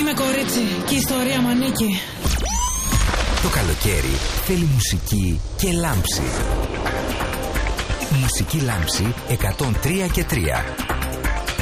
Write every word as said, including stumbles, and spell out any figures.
Είμαι κορίτσι και η ιστορία μου ανήκει. Το καλοκαίρι θέλει μουσική και λάμψη. Μουσική λάμψη εκατόν τρία και τρία.